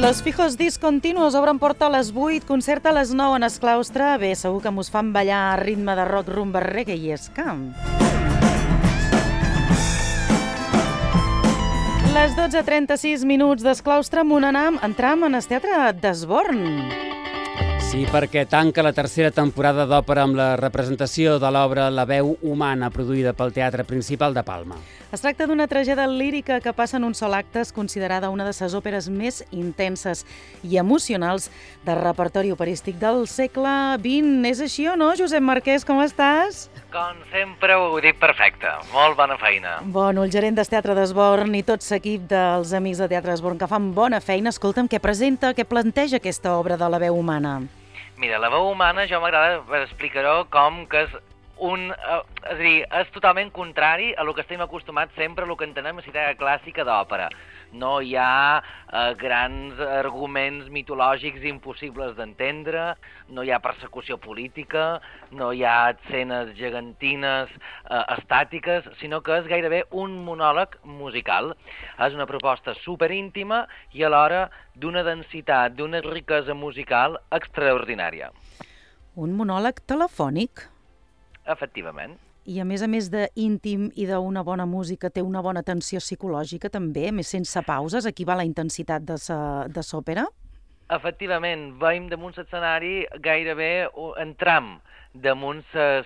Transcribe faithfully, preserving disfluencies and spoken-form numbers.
Los Fijos Discontinuos obren porta a les vuit, concert a les nou en Esclaustre. Bé, segur que mos fan ballar a ritme de rock, rumba, reggae i ska. Les dotze trenta-sis minuts d'Esclaustre amb un anam, entram en el Teatre d'Esborn. Sí, perquè tanca la tercera temporada d'òpera amb la representació de l'obra La veu humana, produïda pel Teatre Principal de Palma. Es tracta d'una tragèdia lírica que passa en un sol acte, és considerada una de les òperes més intenses i emocionals del repertori operístic del segle vint. És així o no, Josep Marquès, com estàs? Com sempre ho dic perfecte, molt bona feina. Bueno, el gerent del Teatre d'Esborn i tot l'equip dels amics de Teatre d'Esborn que fan bona feina. Escolta'm, què presenta, què planteja aquesta obra de La veu humana? Mira, La veu humana jo m'agrada explicar-ho com que és un... Eh, és a dir, és totalment contrari a lo que estem acostumats sempre, a lo que entenem a la citada clàssica d'òpera. No hi ha eh, grans arguments mitològics impossibles d'entendre, no hi ha persecució política, no hi ha escenes gegantines eh, estàtiques, sinó que és gairebé un monòleg musical. És una proposta superíntima i alhora d'una densitat, d'una riquesa musical extraordinària. Un monòleg telefònic? Efectivament. I a més a més d'íntim i d'una bona música, té una bona tensió psicològica també, més sense pauses, aquí va la intensitat de l'òpera? Efectivament, veiem damunt l'escenari gairebé entram damunt les